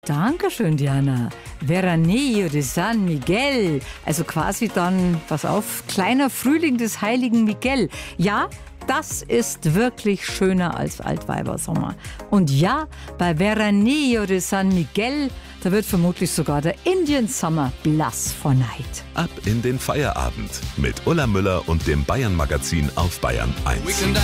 Dankeschön, Diana. Veranillo de San Miguel. Also quasi dann, pass auf, kleiner Frühling des heiligen Miguel. Ja, das ist wirklich schöner als Altweibersommer. Und ja, bei Veranillo de San Miguel, da wird vermutlich sogar der Indian Summer blass vor Neid. Ab in den Feierabend mit Ulla Müller und dem Bayern Magazin auf Bayern 1.